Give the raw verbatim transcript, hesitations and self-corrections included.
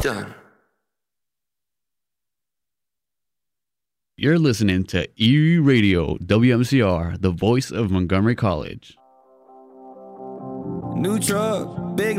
Done. You're listening to Erie Radio, W M C R, the voice of Montgomery College. New truck, big